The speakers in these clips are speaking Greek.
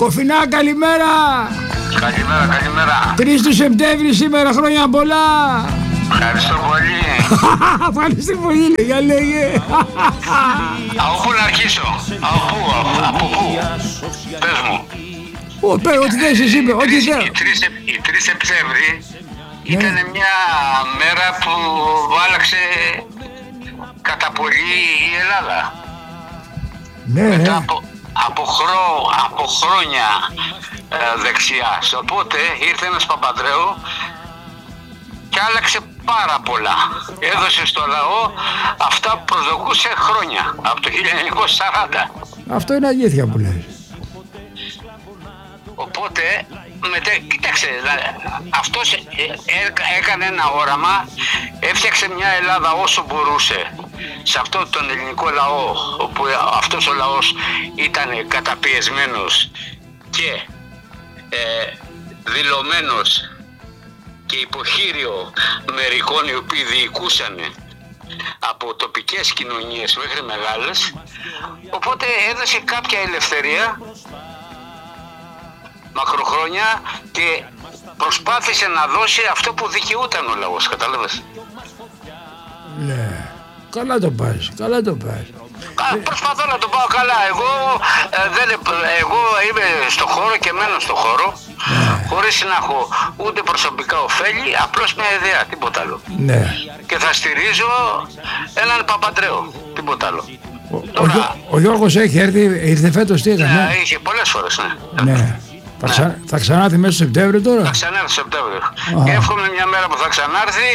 Κοφινά, καλημέρα. Καλημέρα. 3 του Σεπτέμβρη σήμερα, χρόνια πολλά. Ευχαριστώ πολύ. Ευχαριστώ πολύ, για λέγε. Από πού να αρχίσω? Από πού? Πες μου. Ό,τι θες εσύ, ό,τι θες. Η 3 Σεπτέμβρη ήταν μια μέρα που άλλαξε κατά πολύ η Ελλάδα. Ναι. Μετά από χρόνια δεξιάς. Οπότε ήρθε ένας Παπανδρέου και άλλαξε πάρα πολλά. Έδωσε στο λαό αυτά που προσδοκούσε χρόνια, από το 1940. Αυτό είναι αλήθεια που λες. Οπότε, κοίταξε, αυτός έκανε ένα όραμα, έφτιαξε μια Ελλάδα όσο μπορούσε. Σε αυτόν τον ελληνικό λαό, όπου αυτός ο λαός ήταν καταπιεσμένος και δηλωμένος και υποχείριο μερικών οι οποίοι διοικούσαν από τοπικές κοινωνίες μέχρι μεγάλες, οπότε έδωσε κάποια ελευθερία μακροχρόνια και προσπάθησε να δώσει αυτό που δικαιούταν ο λαός, κατάλαβες. Ναι, καλά το πας. Προσπαθώ να το πάω καλά. Εγώ είμαι στο χώρο και μένω στο χώρο, χωρίς να έχω ούτε προσωπικά ωφέλη, απλώς μια ιδέα, τίποτα άλλο. Ναι. Και θα στηρίζω έναν Παπανδρέου, τίποτα άλλο. Ο Γιώργος έχει έρθει, ήρθε φέτος, τι έκανε? Ναι, είχε πολλές φορές, ναι. Ναι. Θα ξανάρθει μέσα στο Σεπτέμβριο τώρα? Θα ξανάρθει στο Σεπτέμβριο. Και εύχομαι μια μέρα που θα ξανάρθει,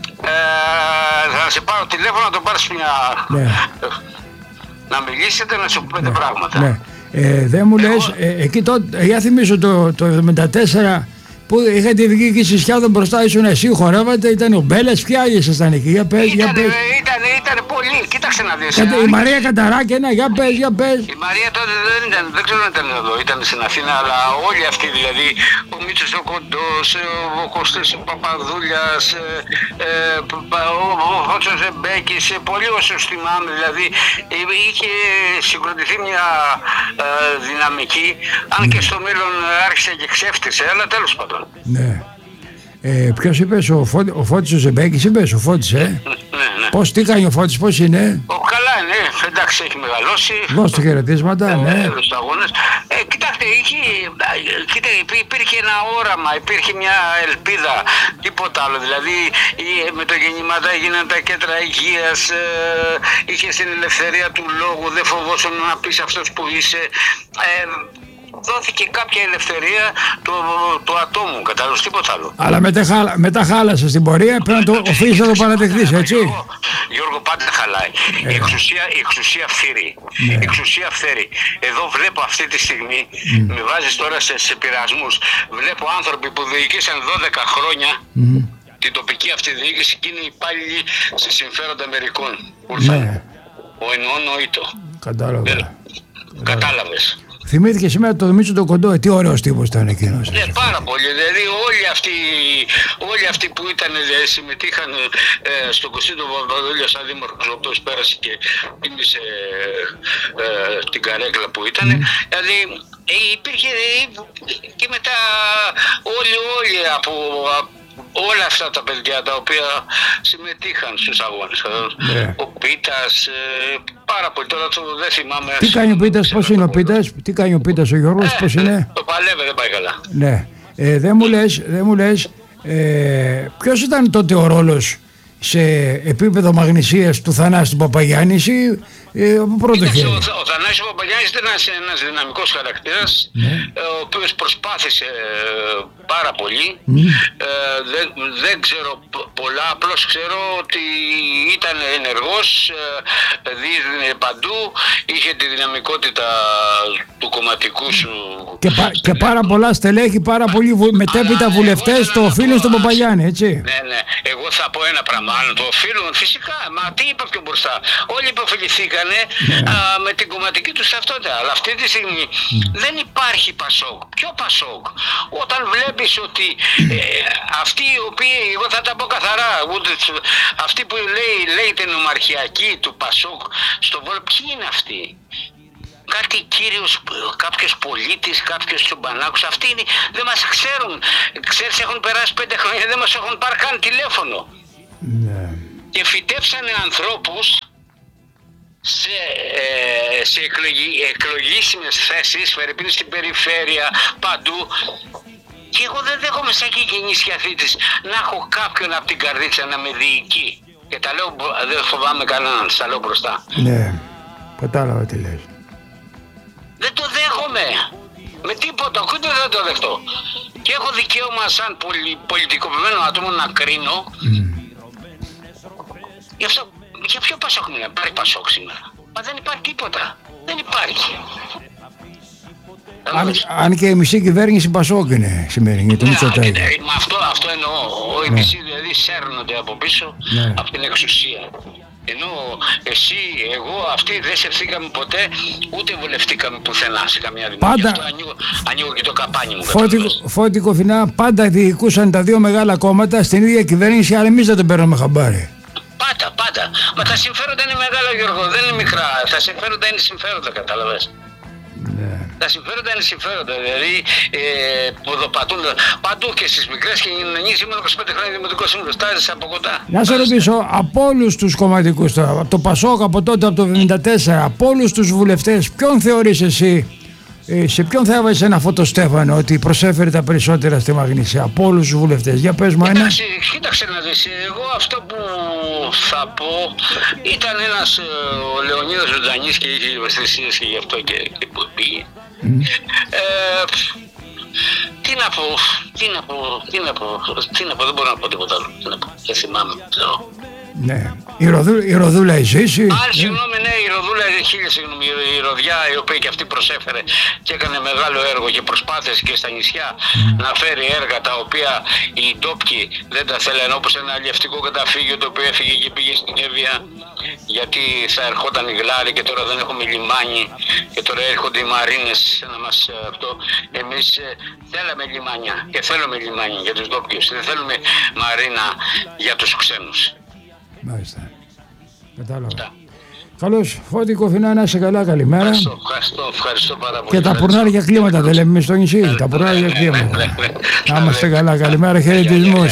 θα σε πάρω τηλέφωνο να το πάρεις μια... Ναι. Να μιλήσετε, να σου πούμε πράγματα. Ναι. Δεν μου λες, εκεί τότε, για θυμίσω το 1974 που είχατε βγει εκεί στη Σιάδο μπροστά, ήσουν εσύ, χορεύατε, ήταν ο Μπέλας, ποια άλλοι ήσασταν εκεί, για πες. Ήταν πολύ, κοίταξε να δεις. Η Μαρία Καταράκαινα, για πες. Η Μαρία τότε δεν ξέρω αν ήταν εδώ, ήταν στην Αθήνα, αλλά όλοι αυτοί δηλαδή, ο Μίτσος ο Κοντός, ο Κωστής ο Παπαδούλιας, ο Φώτσος Ζεμπέκης, πολλοί όσους θυμάμαι, δηλαδή είχε συγκροτηθεί μια δυναμική, αν και στο μέλλον άρχισε και ξέφτισε, αλλά τέλος πάντων. Ναι. Ποιος είπες, ο Φώτης ο Ζεμπέκης είπες, ο Φώτης, Ναι. Πώς, τι κάνει ο Φώτης, πώς είναι? Καλά είναι, εντάξει, έχει μεγαλώσει. Δώσ' του χαιρετίσματα, ναι. Στους αγώνες. Κοιτάξτε, υπήρχε ένα όραμα, υπήρχε μια ελπίδα, τίποτα άλλο. Δηλαδή, με το γεννηματά έγιναν τα κέντρα υγείας, είχες την ελευθερία του λόγου, δεν φοβόσουν να πεις αυτός που είσαι. Δόθηκε κάποια ελευθερία του ατόμου, κατάλαβες, τίποτα άλλο. Αλλά μετά χάλασε στην πορεία, πρέπει να το οφείλεις να το παραδεχθείς, έτσι. Γιώργο, πάντα χαλάει. Η εξουσία φθείρει. Ναι. Η εξουσία φθαίρει. Εδώ βλέπω αυτή τη στιγμή, με βάζεις τώρα σε πειρασμούς, βλέπω άνθρωποι που διοικήσαν 12 χρόνια την τοπική αυτή διοίκηση και είναι υπάλληλοι σε συμφέροντα μερικών. Ναι. Ο εννοώ νοήτο. Κατάλαβες. Θυμήθηκε σήμερα το Μίτσο τον Κοντό, τι ωραίος τύπος ήταν εκείνος. Ναι, πάρα πολύ. Δηλαδή όλοι αυτοί που συμμετείχαν στον Κωστή τον Παπαδούλια σαν δήμαρχος, ο οποίος πέρασε και τίμησε την καρέκλα που ήταν. Δηλαδή υπήρχε και μετά όλοι από όλα αυτά τα παιδιά τα οποία συμμετείχαν στους αγώνες. Ο Πίτας, πάρα πολύ, τώρα δεν θυμάμαι. Τι κάνει ο Πίτας, πώς είναι ο Πίτας, τι κάνει ο Πίτας ο Γιώργος, πώς είναι? Το παλεύει, δεν πάει καλά. Ναι, δεν μου λες, ποιος ήταν τότε ο ρόλος σε επίπεδο μαγνησίας του Θανάση του Παπαγιάννη ή από πρώτο χέρι? Ο Θανάσης Παπαγιάννης ήταν ένας δυναμικός χαρακτήρας, ο οποίος προσπάθησε πάρα πολύ. Δεν ξέρω πολλά, απλώς ξέρω ότι ήταν ενεργός, δίδυνε παντού, είχε τη δυναμικότητα του κομματικού σου. Και πάρα πολλά στελέχη, πάρα πολλοί μετέπειτα βουλευτές το οφείλουν στον Παπαγιάννη, έτσι. Ναι. Εγώ θα πω ένα πράγμα. Αν το οφείλουν, φυσικά. Μα τι είπα πιο μπροστά. Όλοι υποφεληθήκανε με την κομματική τους ταυτότητα. Αλλά αυτή τη στιγμή δεν υπάρχει Πασόκ. Ποιο Πασόκ? Όταν βλέπεις ότι αυτοί οι οποίοι, εγώ θα τα πω καθαρά, αυτοί που λέει την ομαρχιακή του Πασόκ στο Βόλο, ποιοι είναι αυτοί? κάτι κύριος, κάποιος πολίτης, κάποιος τσουμπανάκος. Αυτοί είναι, δεν μας ξέρουν. Ξέρεις, έχουν περάσει 5 χρόνια, δεν μας έχουν πάρει καν τηλέφωνο. Ναι. Και φυτέψανε ανθρώπους σε εκλογήσιμες θέσεις, φερειπίν στην περιφέρεια, παντού. Και εγώ δεν δέχομαι σαν και η νησιαθήτης να έχω κάποιον από την καρδίτσα να με διοικεί. Και τα λέω, δεν φοβάμαι κανέναν, τα λέω μπροστά. Ναι, κατάλαβα τι λες. Δεν το δέχομαι. Με τίποτα, ούτε δεν το δεχτώ. Και έχω δικαίωμα σαν πολιτικοποιημένο άτομο να κρίνω. Γι' αυτό, για ποιο Πασόκ να πάρει Πασόκ σήμερα? Μα δεν υπάρχει τίποτα. Δεν υπάρχει. Αν και η μισή κυβέρνηση Πασόκ είναι σημερινή, το Μητσοτάκη. Μα αυτό εννοώ. Οι μισοί δηλαδή σέρνονται από πίσω από την εξουσία. Ενώ εσύ, εγώ, αυτοί δεν σευθήκαμε ποτέ, ούτε βουλευτήκαμε πουθενά σε καμία δημοκρατία. Πάντα ανοίγω και το καπάνι μου. Φώτη Κοφινά, πάντα διοικούσαν τα δύο μεγάλα κόμματα στην ίδια κυβέρνηση, αλλά εμείς δεν τον παίρνουμε χαμπάρι. Πάντα. Μα τα συμφέροντα είναι μεγάλα, Γιώργο, δεν είναι μικρά. Τα συμφέροντα είναι συμφέροντα, κατάλαβες. Ναι. Τα συμφέροντα είναι συμφέροντα, δηλαδή ποδοπατούν παντού και στις μικρές κοινωνίες. Ήμουν 25 χρόνια δημοτικός σύμβουλος, τάζεις από κοντά. Να σε ρωτήσω, από όλους τους κομματικούς τώρα, από το Πασόκ, από τότε, από το 1974, από όλους τους βουλευτές, ποιον θεωρείς εσύ, σε ποιον θα έβαζες ένα φωτοστέφανο ότι προσέφερε τα περισσότερα στη Μαγνησία, από όλους τους βουλευτές? Για πες μου ένα. Κοίταξε να δεις, εγώ αυτό που θα πω, ήταν ένας ο Λεωνίδας Ζωντανής και είχε ευαισθησίες και γι' αυτό και που πήγε. Τι να πω, δεν μπορώ να πω τίποτα άλλο. Δεν θυμάμαι. Ναι. Η Ροδούλα ζήσει. Συγγνώμη, ναι, η Ροδούλα, η Ροδιά, η οποία και αυτή προσέφερε και έκανε μεγάλο έργο και προσπάθησε και στα νησιά να φέρει έργα τα οποία οι ντόπιοι δεν τα θέλανε, όπως ένα αλλιευτικό καταφύγιο το οποίο έφυγε και πήγε στην Εύβοια γιατί θα ερχόταν η Γλάρη και τώρα δεν έχουμε λιμάνι και τώρα έρχονται οι μαρίνες να μας αυτό. Εμείς θέλαμε λιμάνια και θέλουμε λιμάνια για τους ντόπιους, δεν θέλουμε μαρίνα για τους ξένους. Μάλιστα. Κατάλαβα. Καλώς, Φώτη Κοφινά, να είσαι καλά, καλημέρα. Ευχαριστώ πάρα πολύ. Και τα πουρνάρια κλίματα δεν λέμε στο νησί, τα πουρνάρια κλίματα. Να είμαστε καλά, καλημέρα, χαιρετισμούς.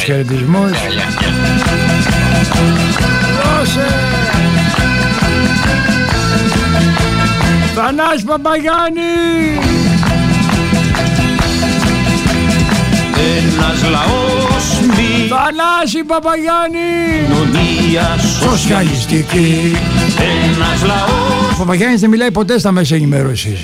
Θανάση Παπαγιάννη! Ένας λαός μη Θανάση Παπαγιάννη! κοινωνία σοσιαλιστική. Ένας λαός. Ο Παπαγιάννης δεν μιλάει ποτέ στα μέσα ενημέρωσης.